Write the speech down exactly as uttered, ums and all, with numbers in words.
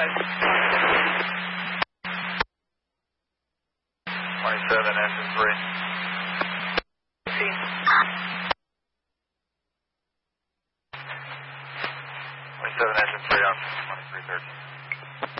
five. twenty-seven, engine three. See. twenty-seven, engine three on twenty-three thirteen.